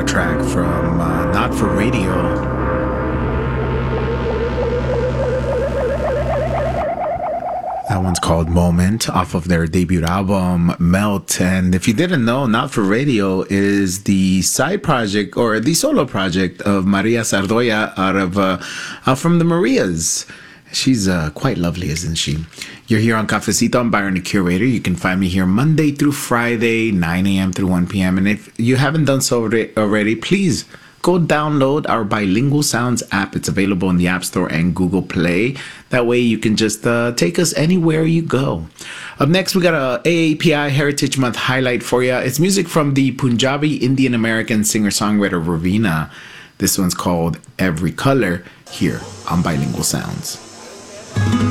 a track from Not For Radio. That one's called Moment off of their debut album Melt. And if you didn't know, Not For Radio is the side project or the solo project of Maria Sardoya out of from the Marias. She's quite lovely, isn't she? You're here on Cafecito. I'm Byron, the curator. You can find me here Monday through Friday, 9 a.m. through 1 p.m. And if you haven't done so already, please go download our Bilingual Sounds app. It's available in the App Store and Google Play. That way you can just take us anywhere you go. Up next, we got a AAPI Heritage Month highlight for you. It's music from the Punjabi Indian American singer-songwriter Raveena. This one's called Every Color here on Bilingual Sounds.